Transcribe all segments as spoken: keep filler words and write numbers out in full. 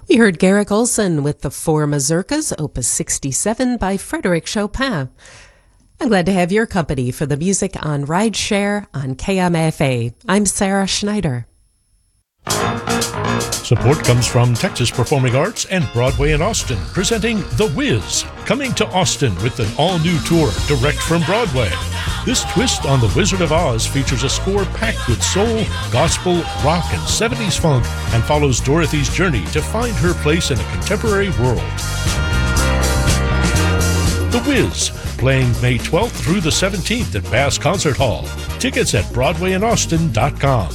We heard Garrick Olson with the Four Mazurkas, Opus sixty-seven by Frédéric Chopin. I'm glad to have your company for the music on Rideshare on K M F A. I'm Sarah Schneider. Support comes from Texas Performing Arts and Broadway in Austin, presenting The Wiz, coming to Austin with an all-new tour direct from Broadway. This twist on The Wizard of Oz features a score packed with soul, gospel, rock, and seventies funk, and follows Dorothy's journey to find her place in a contemporary world. The Wiz, playing May twelfth through the seventeenth at Bass Concert Hall. Tickets at broadway in austin dot com.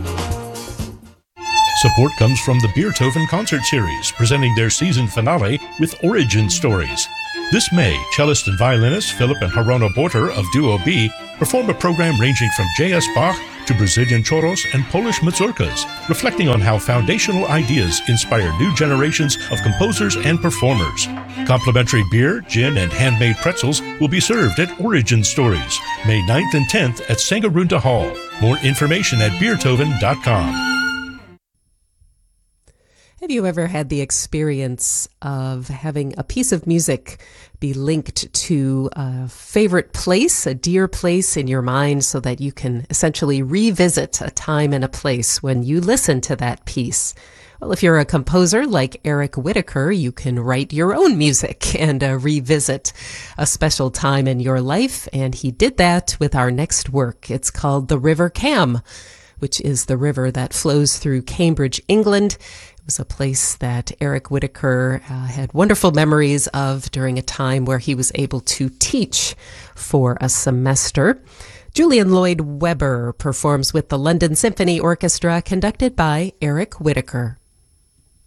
Support comes from the Beethoven Concert Series, presenting their season finale with Origin Stories. This May, cellist and violinist Philip and Harona Borter of Duo B perform a program ranging from J S Bach to Brazilian choros and Polish mazurkas, reflecting on how foundational ideas inspire new generations of composers and performers. Complimentary beer, gin, and handmade pretzels will be served at Origin Stories, May ninth and tenth at Sangarunda Hall. More information at beethoven dot com. Have you ever had the experience of having a piece of music be linked to a favorite place, a dear place in your mind, so that you can essentially revisit a time and a place when you listen to that piece? Well, if you're a composer like Eric Whitacre, you can write your own music and uh, revisit a special time in your life. And he did that with our next work. It's called The River Cam, which is the river that flows through Cambridge, England. It was a place that Eric Whitacre uh, had wonderful memories of during a time where he was able to teach for a semester. Julian Lloyd Webber performs with the London Symphony Orchestra, conducted by Eric Whitacre.